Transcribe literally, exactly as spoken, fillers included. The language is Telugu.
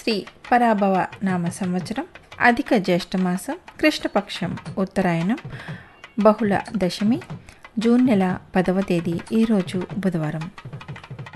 శ్రీ పరాభవ నామ సంవత్సరం అధిక జ్యేష్ఠమాసం కృష్ణపక్షం ఉత్తరాయణం బహుళ దశమి జూన్ నెల పదవ తేదీ ఈరోజు బుధవారం.